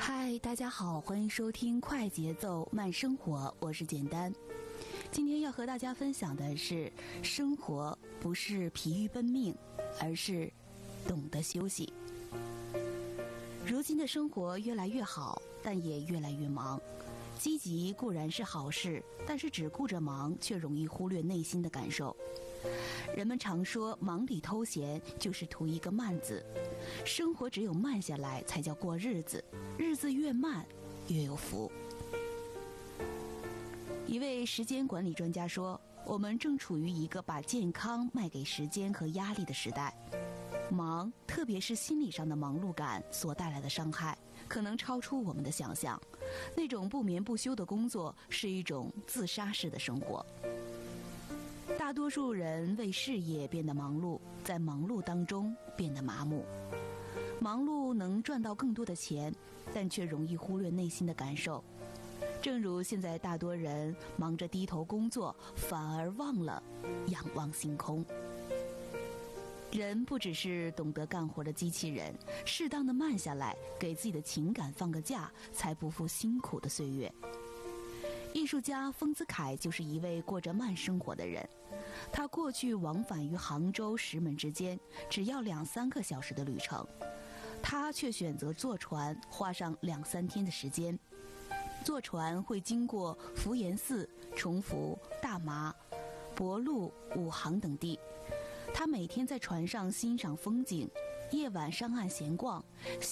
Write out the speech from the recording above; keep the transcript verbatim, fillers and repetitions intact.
嗨，大家好，欢迎收听快节奏慢生活，我是简单。今天要和大家分享的是，生活不是疲于奔命，而是懂得休息。如今的生活越来越好，但也越来越忙。积极固然是好事，但是只顾着忙，却容易忽略内心的感受。人们常说忙里偷闲，就是图一个慢字。生活只有慢下来才叫过日子，日子越慢越有福。一位时间管理专家说，我们正处于一个把健康卖给时间和压力的时代。忙，特别是心理上的忙碌感所带来的伤害，可能超出我们的想象。那种不眠不休的工作是一种自杀式的生活。大多数人为事业变得忙碌，在忙碌当中变得麻木。忙碌能赚到更多的钱，但却容易忽略内心的感受。正如现在大多人忙着低头工作，反而忘了仰望星空。人不只是懂得干活的机器人，适当的慢下来，给自己的情感放个假，才不负辛苦的岁月。艺术家丰子恺就是一位过着慢生活的人。他过去往返于杭州、石门之间，只要两三个小时的旅程，他却选择坐船，花上两三天的时间。坐船会经过福岩寺、崇福、大麻、博路、武行等地。他每天在船上欣赏风景，夜晚上岸闲逛，